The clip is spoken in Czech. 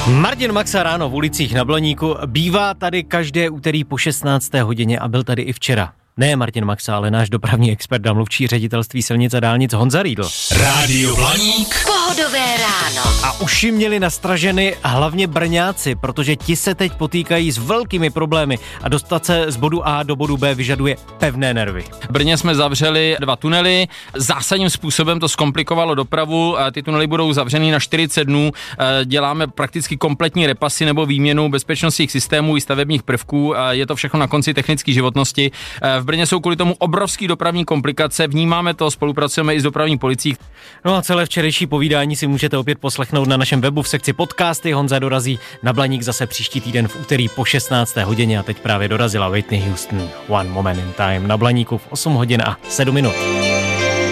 Martin Maxa ráno v ulicích na Blaníku bývá tady každé úterý po 16. hodině a byl tady i včera. Ne Martin Maxa, ale náš dopravní expert a mluvčí Ředitelství silnic a dálnic Honza Riedl. Rádio Blaník. Pohodové ráno. A uši měli nastraženy hlavně Brňáci, protože ti se teď potýkají s velkými problémy a dostat se z bodu A do bodu B vyžaduje pevné nervy. V Brně jsme zavřeli 2 tunely, zásadním způsobem to zkomplikovalo dopravu, ty tunely budou zavřený na 40 dnů, děláme prakticky kompletní repasy nebo výměnu bezpečnostních systémů i stavebních prvků, je to všechno na konci technické životnosti. V Brně jsou kvůli tomu obrovský dopravní komplikace, vnímáme to, spolupracujeme i s dopravní policií. No a celé včerejší povídání si můžete opět poslechnout na našem webu v sekci podcasty. Honza dorazí na Blaník zase příští týden v úterý po 16. hodině a teď právě dorazila Whitney Houston. One Moment in Time na Blaníku v 8 hodin a 7 minut.